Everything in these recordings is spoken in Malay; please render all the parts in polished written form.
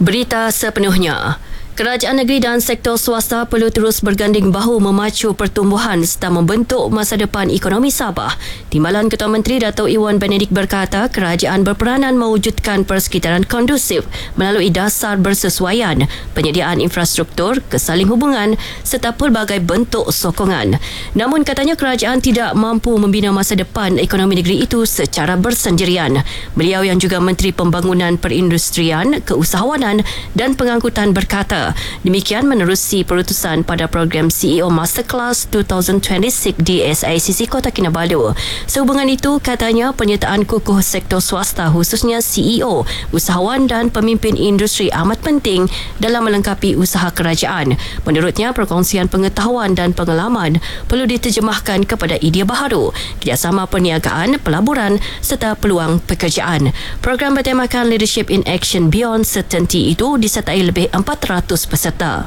Berita sepenuhnya. Kerajaan negeri dan sektor swasta perlu terus berganding bahu memacu pertumbuhan serta membentuk masa depan ekonomi Sabah. Timbalan Ketua Menteri Dato' Iwan Benedik berkata kerajaan berperanan mewujudkan persekitaran kondusif melalui dasar bersesuaian, penyediaan infrastruktur, kesaling hubungan serta pelbagai bentuk sokongan. Namun katanya kerajaan tidak mampu membina masa depan ekonomi negeri itu secara bersendirian. Beliau yang juga Menteri Pembangunan Perindustrian, Keusahawanan dan Pengangkutan berkata demikian menerusi perutusan pada program CEO Masterclass 2026 di SICC Kota Kinabalu. Sehubungan itu, katanya penyertaan kukuh sektor swasta khususnya CEO, usahawan dan pemimpin industri amat penting dalam melengkapi usaha kerajaan. Menurutnya, perkongsian pengetahuan dan pengalaman perlu diterjemahkan kepada idea baharu, kerjasama perniagaan, pelaburan serta peluang pekerjaan. Program bertemakan Leadership in Action Beyond Certainty itu disertai lebih 400 peserta.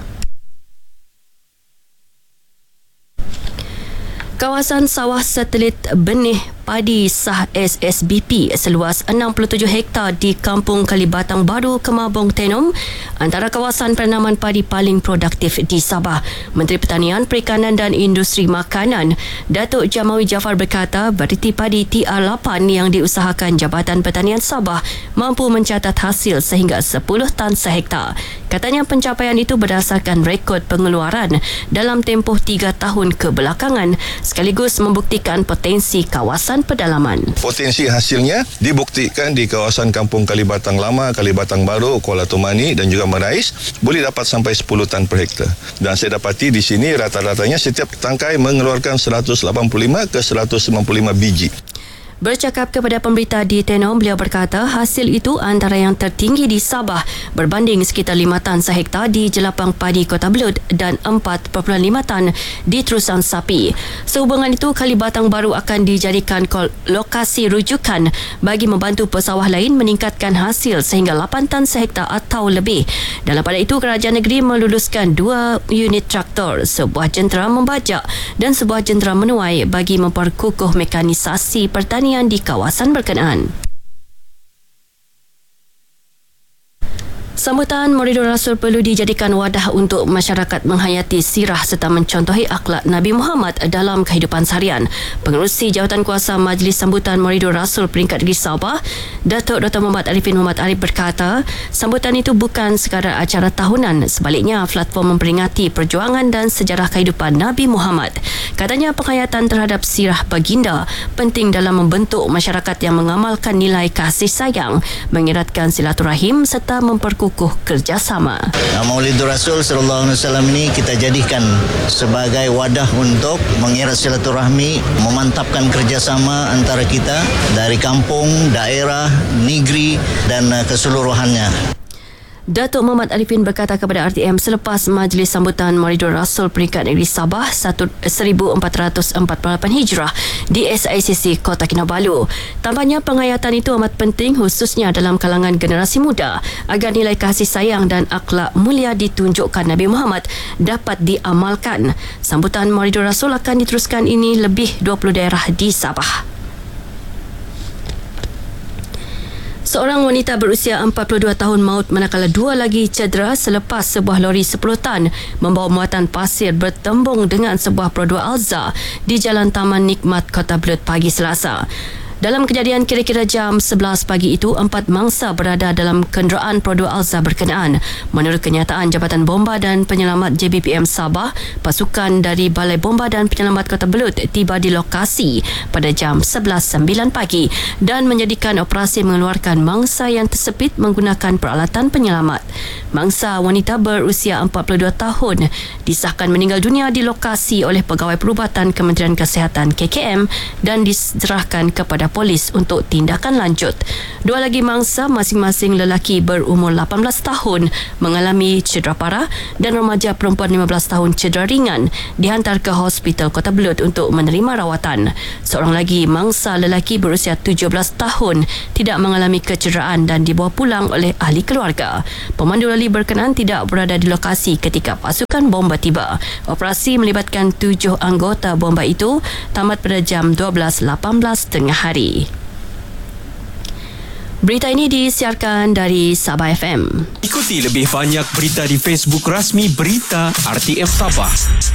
Kawasan sawah satelit benih padi sah SSBP seluas 67 hektar di Kampung Kalibatang Baru, Kemabong Tenom antara kawasan penanaman padi paling produktif di Sabah. Menteri Pertanian, Perikanan dan Industri Makanan Datuk Jamawi Jaafar berkata variti padi TR8 yang diusahakan Jabatan Pertanian Sabah mampu mencatat hasil sehingga 10 tan sehektar. Katanya pencapaian itu berdasarkan rekod pengeluaran dalam tempoh 3 tahun kebelakangan sekaligus membuktikan potensi kawasan pedalaman. Potensi hasilnya dibuktikan di kawasan Kampung Kalibatang Lama, Kalibatang Baru, Kuala Tumani dan juga Merais boleh dapat sampai 10 tan per hektar. Dan saya dapati di sini rata-ratanya setiap tangkai mengeluarkan 185 ke 195 biji. Bercakap kepada pemberita di Tenom, beliau berkata hasil itu antara yang tertinggi di Sabah berbanding sekitar 5 tan sehektar di Jelapang Padi Kota Belud dan 4.5 tan di Terusan Sapi. Sehubungan itu, Kalibatang Baru akan dijadikan lokasi rujukan bagi membantu pesawah lain meningkatkan hasil sehingga 8 tan sehektar atau lebih. Dalam pada itu, kerajaan negeri meluluskan 2 unit traktor, sebuah jentera membajak dan sebuah jentera menuai bagi memperkukuh mekanisasi pertanian di kawasan berkenaan. Sambutan Maulidur Rasul perlu dijadikan wadah untuk masyarakat menghayati sirah serta mencontohi akhlak Nabi Muhammad dalam kehidupan seharian. Pengerusi Jawatankuasa Majlis Sambutan Maulidur Rasul Peringkat Negeri Sabah, Datuk Dr. Muhammad Arifin Muhammad Arif berkata, sambutan itu bukan sekadar acara tahunan, sebaliknya platform memperingati perjuangan dan sejarah kehidupan Nabi Muhammad. Katanya penghayatan terhadap sirah baginda penting dalam membentuk masyarakat yang mengamalkan nilai kasih sayang, mengeratkan silaturahim serta memperkukuh kerjasama. Maulidur Rasul sallallahu alaihi wasallam ini kita jadikan sebagai wadah untuk mengerat silaturahmi, memantapkan kerjasama antara kita dari kampung, daerah, negeri dan keseluruhannya. Datuk Muhammad Arifin berkata kepada RTM selepas Majlis Sambutan Maulidur Rasul Peringkat Negeri Sabah 1448 Hijrah di SICC Kota Kinabalu. Tampaknya penghayatan itu amat penting khususnya dalam kalangan generasi muda agar nilai kasih sayang dan akhlak mulia ditunjukkan Nabi Muhammad dapat diamalkan. Sambutan Maulidur Rasul akan diteruskan ini lebih 20 daerah di Sabah. Seorang wanita berusia 42 tahun maut manakala 2 lagi cedera selepas sebuah lori 10 tan membawa muatan pasir bertembung dengan sebuah Produa Alza di Jalan Taman Nikmat Kota Belud pagi Selasa. Dalam kejadian kira-kira jam 11 pagi itu, 4 mangsa berada dalam kenderaan Produa Alza berkenaan. Menurut kenyataan Jabatan Bomba dan Penyelamat JBPM Sabah, pasukan dari Balai Bomba dan Penyelamat Kota Belud tiba di lokasi pada jam 11.09 pagi dan menjadikan operasi mengeluarkan mangsa yang tersepit menggunakan peralatan penyelamat. Mangsa wanita berusia 42 tahun disahkan meninggal dunia di lokasi oleh Pegawai Perubatan Kementerian Kesihatan KKM dan diserahkan kepada polis untuk tindakan lanjut. 2 lagi mangsa masing-masing lelaki berumur 18 tahun mengalami cedera parah dan remaja perempuan 15 tahun cedera ringan dihantar ke Hospital Kota Belud untuk menerima rawatan. Seorang lagi mangsa lelaki berusia 17 tahun tidak mengalami kecederaan dan dibawa pulang oleh ahli keluarga. Pemandu rali berkenaan tidak berada di lokasi ketika pasukan bomba tiba. Operasi melibatkan 7 anggota bomba itu tamat pada jam 12.18 tengah hari. Berita ini disiarkan dari Sabah FM. Ikuti lebih banyak berita di Facebook rasmi Berita RTM Sabah.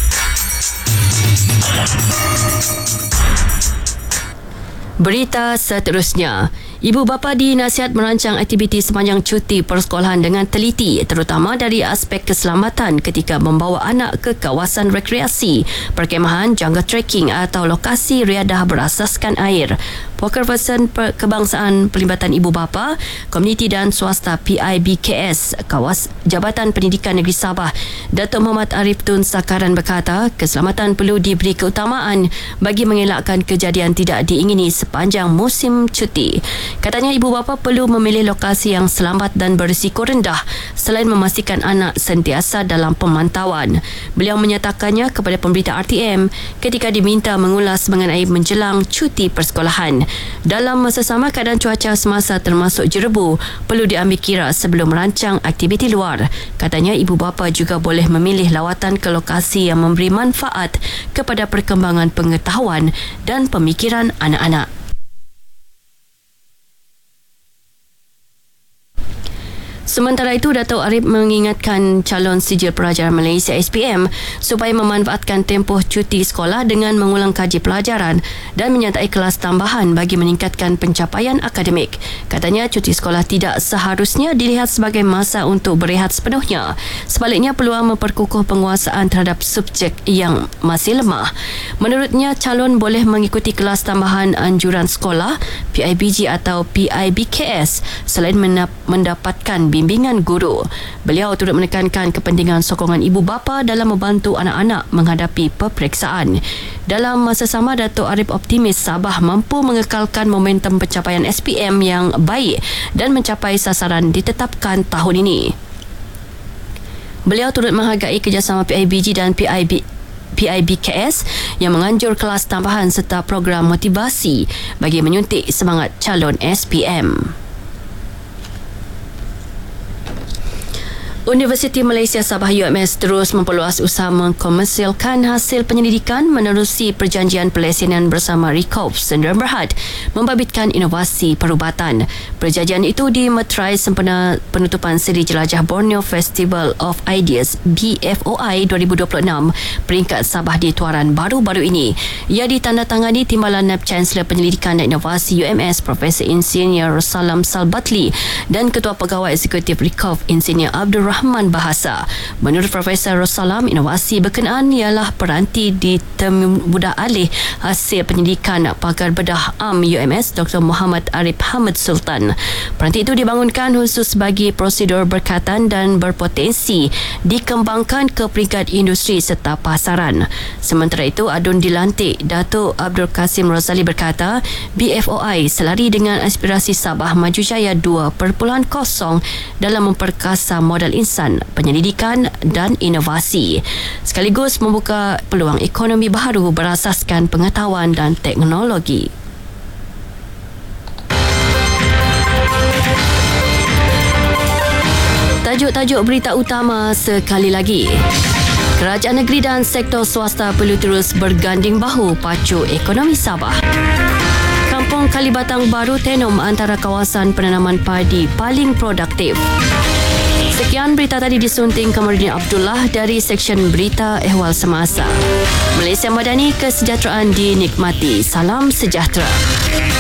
Berita seterusnya. Ibu bapa dinasihat merancang aktiviti sepanjang cuti persekolahan dengan teliti, terutama dari aspek keselamatan ketika membawa anak ke kawasan rekreasi, perkemahan, jungle trekking atau lokasi riadah berasaskan air. Pokerperson Kebangsaan Pelibatan Ibu Bapa, Komuniti dan Swasta PIBKS, Jabatan Pendidikan Negeri Sabah, Datuk Muhammad Arif Tun Sakaran berkata, keselamatan perlu diberi keutamaan bagi mengelakkan kejadian tidak diingini sepanjang musim cuti. Katanya ibu bapa perlu memilih lokasi yang selamat dan berisiko rendah selain memastikan anak sentiasa dalam pemantauan. Beliau menyatakannya kepada pemberita RTM ketika diminta mengulas mengenai menjelang cuti persekolahan. Dalam masa sama, keadaan cuaca semasa termasuk jerebu perlu diambil kira sebelum merancang aktiviti luar. Katanya ibu bapa juga boleh memilih lawatan ke lokasi yang memberi manfaat kepada perkembangan pengetahuan dan pemikiran anak-anak. Sementara itu, Datuk Arif mengingatkan calon sijil pelajar Malaysia SPM supaya memanfaatkan tempoh cuti sekolah dengan mengulang kaji pelajaran dan menyertai kelas tambahan bagi meningkatkan pencapaian akademik. Katanya cuti sekolah tidak seharusnya dilihat sebagai masa untuk berehat sepenuhnya. Sebaliknya, peluang memperkukuh penguasaan terhadap subjek yang masih lemah. Menurutnya, calon boleh mengikuti kelas tambahan anjuran sekolah, PIBG atau PIBKS selain mendapatkan bimbingan guru. Beliau turut menekankan kepentingan sokongan ibu bapa dalam membantu anak-anak menghadapi peperiksaan. Dalam masa sama, Datuk Arif optimis Sabah mampu mengekalkan momentum pencapaian SPM yang baik dan mencapai sasaran ditetapkan tahun ini. Beliau turut menghargai kerjasama PIBG dan PIBKS yang menganjur kelas tambahan serta program motivasi bagi menyuntik semangat calon SPM. Universiti Malaysia Sabah UMS terus memperluas usaha mengkomersialkan hasil penyelidikan menerusi perjanjian pelesinan bersama Recope Sdn Bhd membabitkan inovasi perubatan. Perjanjian itu dimeterai sempena penutupan siri jelajah Borneo Festival of Ideas BFOI 2026 peringkat Sabah di Tuaran baru-baru ini. Ia ditandatangani Timbalan Naib Chancellor Penyelidikan dan Inovasi UMS Profesor Insinyur Rosalam Salbatli dan Ketua Pegawai Eksekutif Recope Insinyur Abdul Rahman Bahasa. Menurut Profesor Rosalam, inovasi berkenaan ialah peranti ditemudah alih hasil penyelidikan pakar bedah am UMS Dr. Muhammad Arif Hamid Sultan. Peranti itu dibangunkan khusus bagi prosedur berkaitan dan berpotensi dikembangkan ke peringkat industri serta pasaran. Sementara itu, adun dilantik Datuk Abdul Kasim Razali berkata, BFOI selari dengan aspirasi Sabah Maju Jaya 2.0 dalam memperkasa modal insan, penyelidikan dan inovasi, sekaligus membuka peluang ekonomi baru berasaskan pengetahuan dan teknologi. Tajuk-tajuk berita utama sekali lagi. Kerajaan negeri dan sektor swasta perlu terus berganding bahu pacu ekonomi Sabah. Kampung Kalibatang baru Tenom antara kawasan penanaman padi paling produktif. Sekian berita tadi disunting Kamarudin Abdullah dari Seksyen Berita Ehwal Semasa. Malaysia Madani, kesejahteraan dinikmati. Salam sejahtera.